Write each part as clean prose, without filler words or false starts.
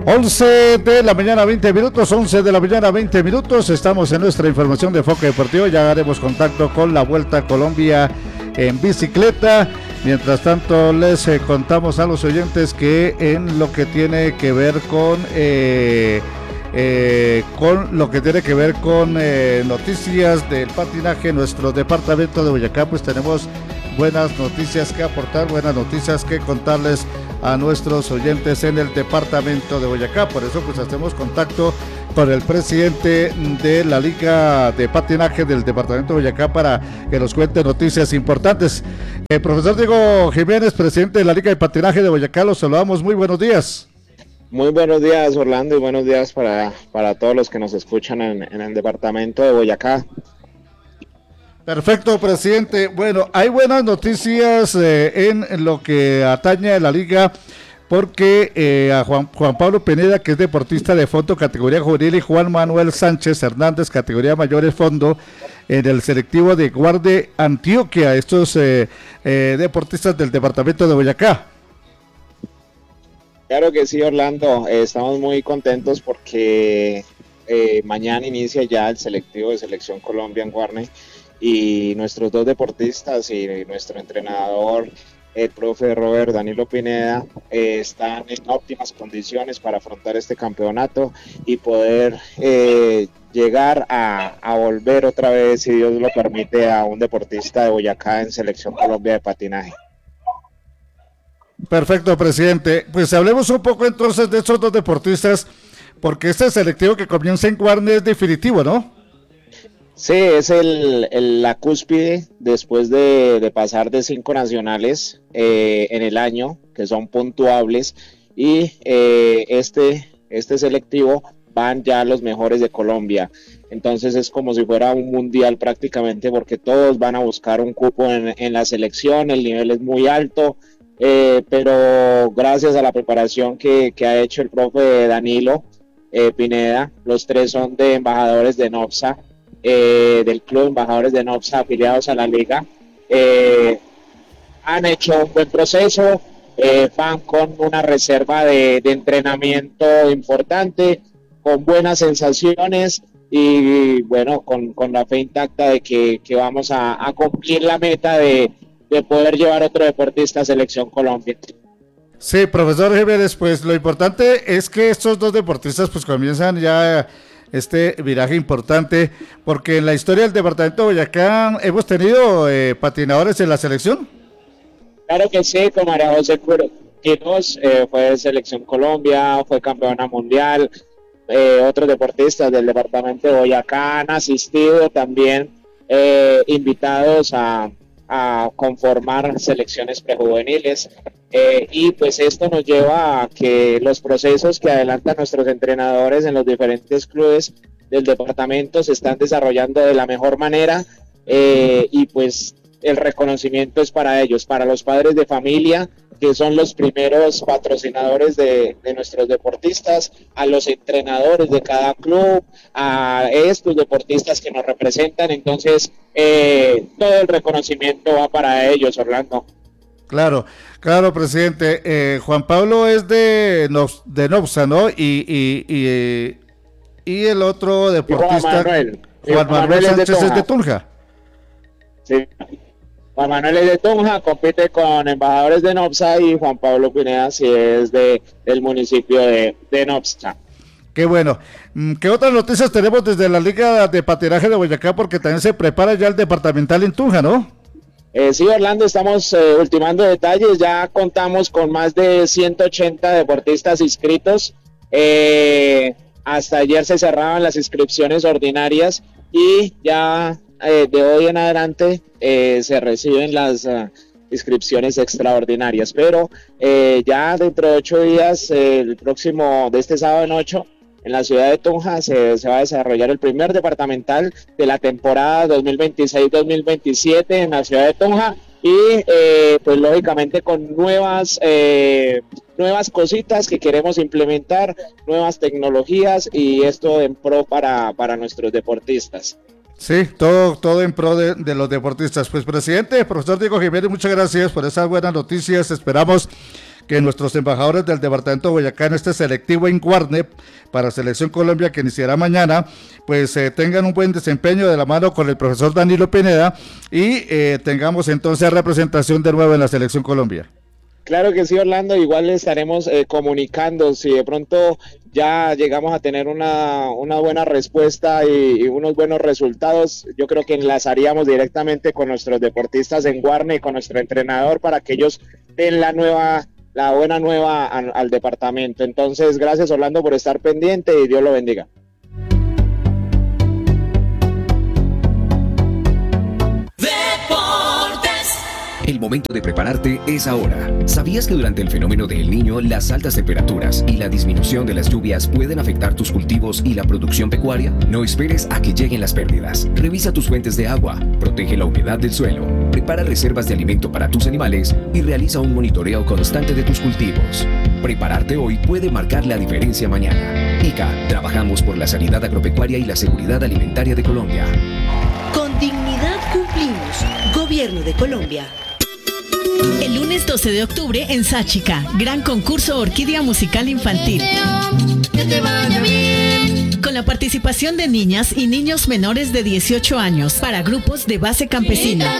11 de la mañana 20 minutos, 11 de la mañana 20 minutos, estamos en nuestra información de Enfoque Deportivo, ya haremos contacto con la Vuelta a Colombia en bicicleta. Mientras tanto les contamos a los oyentes que en lo que tiene que ver con noticias del patinaje en nuestro departamento de Boyacá, pues tenemos buenas noticias que aportar, buenas noticias que contarles a nuestros oyentes en el departamento de Boyacá. Por eso pues hacemos contacto con el presidente de la Liga de Patinaje del departamento de Boyacá para que nos cuente noticias importantes. Profesor Diego Jiménez, presidente de la Liga de Patinaje de Boyacá, los saludamos, muy buenos días. Muy buenos días, Orlando, y buenos días para todos los que nos escuchan en el departamento de Boyacá. Perfecto, presidente. Bueno, hay buenas noticias en lo que atañe a la liga, porque a Juan Pablo Pineda, que es deportista de fondo categoría juvenil, y Juan Manuel Sánchez Hernández, categoría mayores fondo, en el selectivo de Guarde Antioquia, estos deportistas del departamento de Boyacá. Claro que sí, Orlando, estamos muy contentos porque mañana inicia ya el selectivo de Selección Colombia en Guarne, y nuestros dos deportistas y nuestro entrenador, el profe Robert Danilo Pineda, están en óptimas condiciones para afrontar este campeonato y poder llegar a volver otra vez, si Dios lo permite, a un deportista de Boyacá en Selección Colombia de patinaje. Perfecto, presidente. Pues hablemos un poco entonces de estos dos deportistas, porque este selectivo que comienza en Guarne es definitivo, ¿no? Sí, es la cúspide después de pasar de 5 nacionales en el año, que son puntuables, y este selectivo van ya los mejores de Colombia. Entonces es como si fuera un mundial prácticamente, porque todos van a buscar un cupo en la selección. El nivel es muy alto, pero gracias a la preparación que ha hecho el profe Danilo Pineda, los tres son de embajadores de NOPSA, del club Embajadores de NOPSA afiliados a la liga. Han hecho un buen proceso, van con una reserva de entrenamiento importante, con buenas sensaciones y bueno, con la fe intacta de que vamos a cumplir la meta de poder llevar otro deportista a Selección Colombia. Sí, profesor Jiménez, pues lo importante es que estos dos deportistas pues comienzan ya este viraje importante, porque en la historia del departamento de Boyacá hemos tenido patinadores en la selección. Claro que sí, con María José Quiroz, fue de Selección Colombia, fue campeona mundial. Otros deportistas del departamento de Boyacá han asistido también, invitados a conformar selecciones prejuveniles, y pues esto nos lleva a que los procesos que adelantan nuestros entrenadores en los diferentes clubes del departamento se están desarrollando de la mejor manera, y pues el reconocimiento es para ellos, para los padres de familia, que son los primeros patrocinadores de nuestros deportistas, a los entrenadores de cada club, a estos deportistas que nos representan. Entonces todo el reconocimiento va para ellos, Orlando. Claro, presidente. Juan Pablo es de NOPSA, ¿no? Y el otro deportista, Juan Manuel Sánchez, es de Tunja. Sí. Juan Manuel es de Tunja, compite con Embajadores de NOPSA, y Juan Pablo Pineda sí es del municipio de NOPSA. Qué bueno. ¿Qué otras noticias tenemos desde la Liga de Patinaje de Boyacá? Porque también se prepara ya el departamental en Tunja, ¿no? Sí, Orlando, estamos ultimando detalles. Ya contamos con más de 180 deportistas inscritos. Hasta ayer se cerraban las inscripciones ordinarias y ya de hoy en adelante se reciben las inscripciones extraordinarias, pero ya dentro de 8 días, el próximo, de este sábado en 8, en la ciudad de Tunja se va a desarrollar el primer departamental de la temporada 2026-2027 en la ciudad de Tunja, y pues lógicamente con nuevas cositas que queremos implementar, nuevas tecnologías, y esto en pro para nuestros deportistas. Sí, todo en pro de los deportistas. Pues presidente, profesor Diego Jiménez, muchas gracias por esas buenas noticias. Esperamos que nuestros embajadores del departamento de Boyacá en este selectivo en Guarne para Selección Colombia que iniciará mañana, pues tengan un buen desempeño de la mano con el profesor Danilo Pineda y tengamos entonces representación de nuevo en la Selección Colombia. Claro que sí, Orlando, igual le estaremos comunicando si de pronto ya llegamos a tener una buena respuesta y unos buenos resultados. Yo creo que enlazaríamos directamente con nuestros deportistas en Guarne y con nuestro entrenador para que ellos den la buena nueva al departamento. Entonces, gracias, Orlando, por estar pendiente y Dios lo bendiga. El momento de prepararte es ahora. ¿Sabías que durante el fenómeno del Niño, las altas temperaturas y la disminución de las lluvias pueden afectar tus cultivos y la producción pecuaria? No esperes a que lleguen las pérdidas. Revisa tus fuentes de agua, protege la humedad del suelo, prepara reservas de alimento para tus animales y realiza un monitoreo constante de tus cultivos. Prepararte hoy puede marcar la diferencia mañana. ICA, trabajamos por la sanidad agropecuaria y la seguridad alimentaria de Colombia. Con dignidad cumplimos. Gobierno de Colombia. El lunes 12 de octubre en Sáchica, gran concurso Orquídea Musical Infantil. Que te vaya bien. Con la participación de niñas y niños menores de 18 años para grupos de base campesina.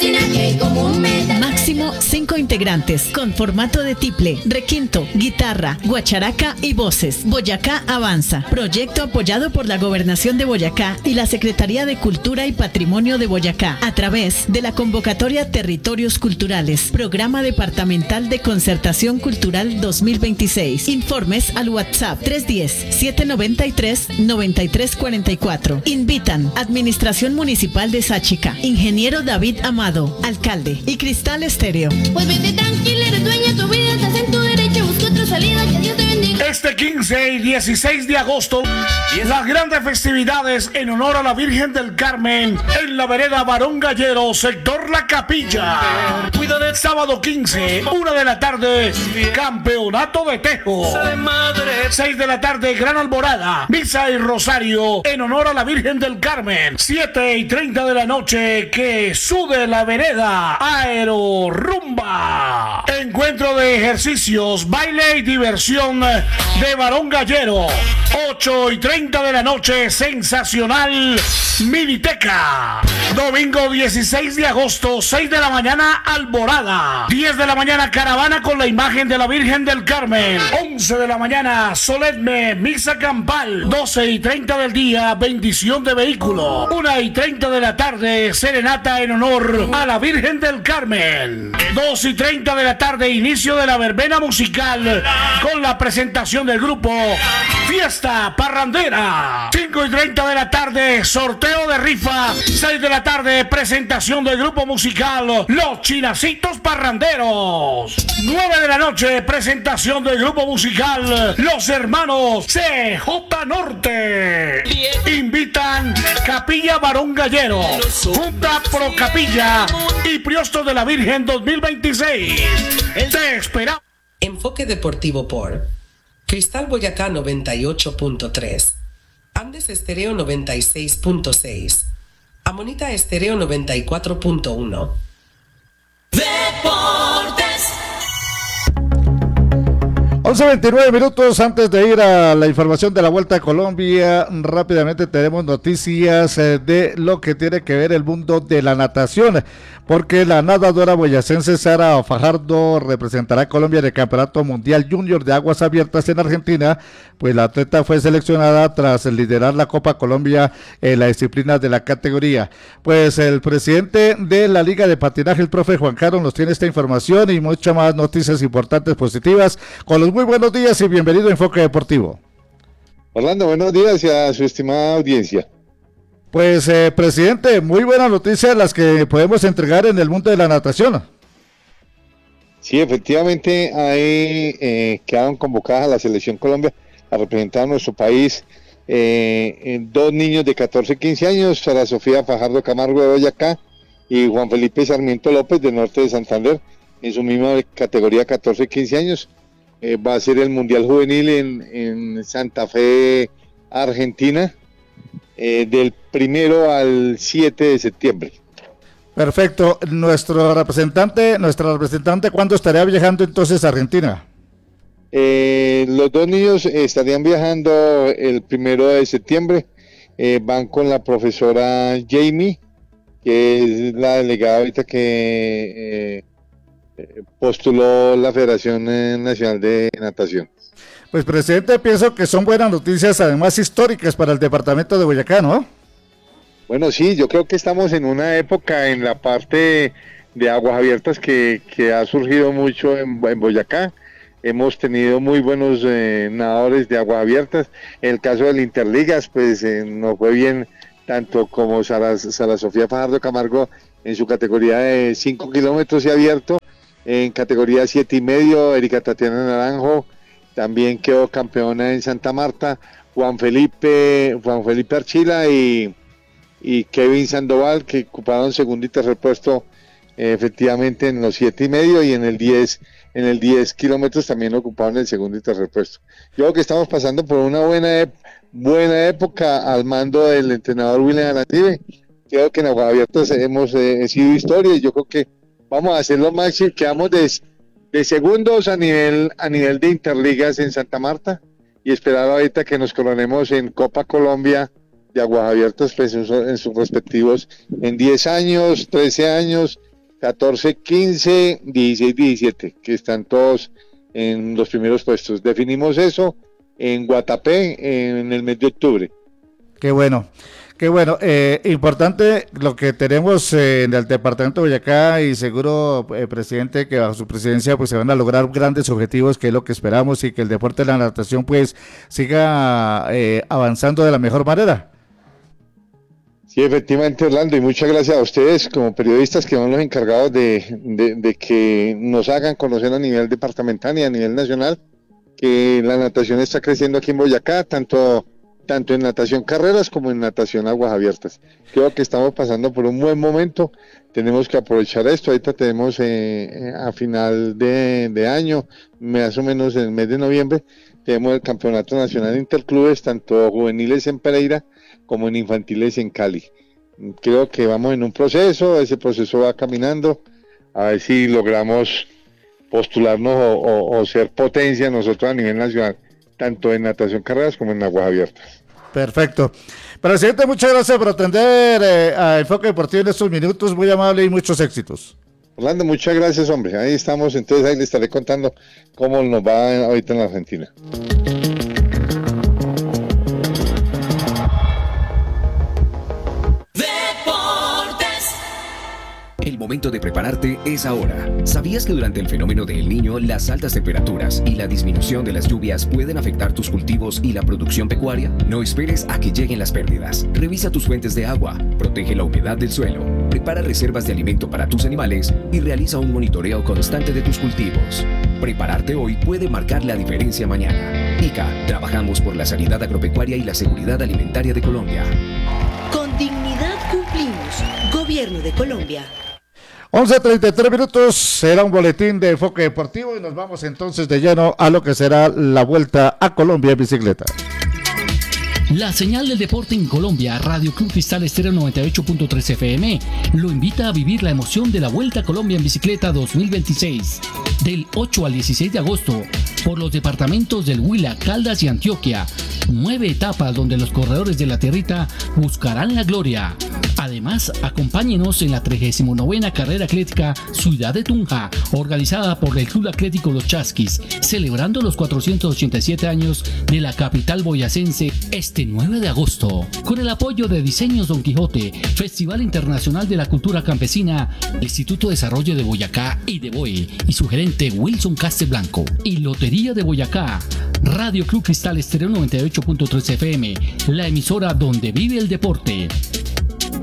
Máximo 5 integrantes con formato de tiple, requinto, guitarra, guacharaca y voces. Boyacá Avanza. Proyecto apoyado por la Gobernación de Boyacá y la Secretaría de Cultura y Patrimonio de Boyacá a través de la convocatoria Territorios Culturales, Programa Departamental de Concertación Cultural 2026. Informes al WhatsApp 310-793-9344. Invitan Administración Municipal de Sáchica, Ingeniero David Amado, Alcalde y Cristal Estéreo. Pues vete tranquila, eres dueña, tu vida estás en tu derecho, busca otra salida, que Dios te bendiga. Este 15 y 16 de agosto, las grandes festividades en honor a la Virgen del Carmen en la vereda Barón Gallero, sector La Capilla. Sábado 15, 1 de la tarde, campeonato de tejo. 6 de la tarde, gran alborada, misa y rosario en honor a la Virgen del Carmen. 7:30 de la noche, que sude la vereda, aerorumba. Encuentro de ejercicios, baile y diversión de Barón Gallero. 8:30 de la noche, sensacional miniteca. Domingo 16 de agosto, 6 de la mañana, alborada. 10 de la mañana, caravana con la imagen de la Virgen del Carmen. 11 de la mañana, solemne misa campal. 12:30 del día, bendición de vehículo. 1:30 de la tarde, serenata en honor a la Virgen del Carmen. 2:30 de la tarde, inicio de la verbena musical con la presentación del grupo Fiesta Parrandera. 5:30 de la tarde, sorteo de rifa. 6 de la tarde, presentación del grupo musical Los Chinacitos Parranderos. 9 de la noche, presentación del grupo musical Los Hermanos CJ Norte. Invitan Capilla Barón Gallero, Junta Pro Capilla y Priostos de la Virgen 2026. Te esperamos. Enfoque Deportivo por Cristal Boyacá 98.3, Andes Estéreo 96.6, Amonita Estéreo 94.1. Deportes. 11:29 minutos antes de ir a la información de la Vuelta a Colombia. Rápidamente tenemos noticias de lo que tiene que ver el mundo de la natación, porque la nadadora boyacense Sara Fajardo representará a Colombia en el Campeonato Mundial Junior de Aguas Abiertas en Argentina. Pues la atleta fue seleccionada tras liderar la Copa Colombia en la disciplina de la categoría. Pues el presidente de la Liga de Patinaje, el profe Juan Carlos, nos tiene esta información y muchas más noticias importantes, positivas. Con los muy buenos días y bienvenido a Enfoque Deportivo. Orlando, buenos días y a su estimada audiencia. Pues, presidente, muy buenas noticias las que podemos entregar en el mundo de la natación. Sí, efectivamente, ahí quedaron convocadas a la Selección Colombia a representar a nuestro país dos niños de 14 y 15 años, Sara Sofía Fajardo Camargo de Boyacá y Juan Felipe Sarmiento López del norte de Santander, en su misma categoría 14 y 15 años. Va a ser el Mundial Juvenil en Santa Fe, Argentina, del 1 al 7 de septiembre. Perfecto. Nuestra representante, ¿cuándo estaría viajando entonces a Argentina? Los dos niños estarían viajando el 1 de septiembre. Van con la profesora Jamie, que es la delegada ahorita que postuló la Federación Nacional de Natación. Pues, presidente, pienso que son buenas noticias, además históricas para el departamento de Boyacá, ¿no? Bueno, sí, yo creo que estamos en una época en la parte de aguas abiertas que ha surgido mucho en Boyacá. Hemos tenido muy buenos nadadores de aguas abiertas. En el caso del Interligas, pues nos fue bien, tanto como Sara Sofía Fajardo Camargo en su categoría de 5 kilómetros y abierto, en categoría 7,5, Erika Tatiana Naranjo también quedó campeona en Santa Marta, Juan Felipe Archila y Kevin Sandoval, que ocuparon segundo y tercer puesto efectivamente en los 7,5, y en el 10 kilómetros también ocuparon el segundo y tercer puesto. Yo creo que estamos pasando por una buena época al mando del entrenador William Arandive. Creo que en Aguas Abiertas hemos sido historia, y yo creo que vamos a hacer lo máximo. Quedamos de segundos a nivel de Interligas en Santa Marta, y esperar ahorita que nos coronemos en Copa Colombia de Aguas Abiertas, pues en sus respectivos, en 10 años, 13 años, 14, 15, 16, 17, que están todos en los primeros puestos. Definimos eso en Guatapé en el mes de octubre. Qué bueno. Importante lo que tenemos en el departamento de Boyacá, y seguro, presidente, que bajo su presidencia pues se van a lograr grandes objetivos, que es lo que esperamos, y que el deporte de la natación pues siga avanzando de la mejor manera. Sí, efectivamente, Orlando, y muchas gracias a ustedes como periodistas, que son los encargados de que nos hagan conocer a nivel departamental y a nivel nacional que la natación está creciendo aquí en Boyacá, tanto en natación carreras como en natación aguas abiertas. Creo que estamos pasando por un buen momento, tenemos que aprovechar esto. Ahorita tenemos a final de año, más o menos en el mes de noviembre, tenemos el Campeonato Nacional de Interclubes, tanto juveniles en Pereira como en infantiles en Cali. Creo que vamos en un proceso, ese proceso va caminando, a ver si logramos postularnos o ser potencia nosotros a nivel nacional, tanto en natación carreras como en aguas abiertas. Perfecto. Presidente, muchas gracias por atender a Enfoque Deportivo en estos minutos, muy amable y muchos éxitos. Orlando, muchas gracias, hombre. Ahí estamos, entonces ahí le estaré contando cómo nos va ahorita en la Argentina. El momento de prepararte es ahora. ¿Sabías que durante el fenómeno de El Niño, las altas temperaturas y la disminución de las lluvias pueden afectar tus cultivos y la producción pecuaria? No esperes a que lleguen las pérdidas. Revisa tus fuentes de agua, protege la humedad del suelo, prepara reservas de alimento para tus animales y realiza un monitoreo constante de tus cultivos. Prepararte hoy puede marcar la diferencia mañana. ICA, trabajamos por la sanidad agropecuaria y la seguridad alimentaria de Colombia. Con dignidad cumplimos. Gobierno de Colombia. 11:33 minutos, será un boletín de Enfoque Deportivo, y nos vamos entonces de lleno a lo que será la Vuelta a Colombia en bicicleta. La señal del deporte en Colombia, Radio Club Cristal Estéreo 98.3 FM, lo invita a vivir la emoción de la Vuelta a Colombia en bicicleta 2026, del 8 al 16 de agosto, por los departamentos del Huila, Caldas y Antioquia. 9 etapas donde los corredores de la tierrita buscarán la gloria. Además, acompáñenos en la 39ª Carrera Atlética Ciudad de Tunja, organizada por el Club Atlético Los Chasquis, celebrando los 487 años de la capital boyacense este 9 de agosto, con el apoyo de Diseños Don Quijote, Festival Internacional de la Cultura Campesina, Instituto de Desarrollo de Boyacá y de Boe, y su gerente Wilson Casteblanco, y Lotería de Boyacá. Radio Club Cristal Estéreo 98.3 FM, la emisora donde vive el deporte.